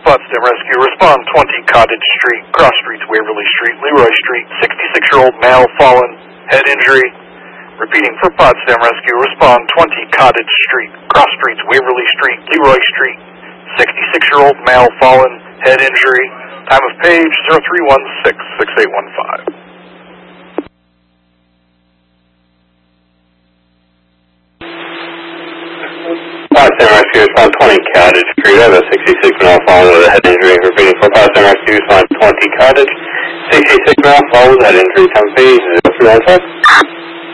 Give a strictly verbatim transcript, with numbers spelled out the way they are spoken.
Potsdam Rescue. Respond twenty Cottage Street, Cross Streets, Waverly Street, Leroy Street. sixty-six-year-old male fallen, head injury. Repeating for Potsdam Rescue. Respond twenty Cottage Street, Cross Streets, Waverly Street, Leroy Street. sixty-six-year-old male fallen, head injury. Time of page zero three one six, six eight one five. Potsdam Rescue, respond twenty Cottage Street. I have a sixty-six male fallen with a head injury. Repeating for Potsdam Rescue, respond twenty Cottage. sixty-six male fallen with a head injury. Time of page zero three one five.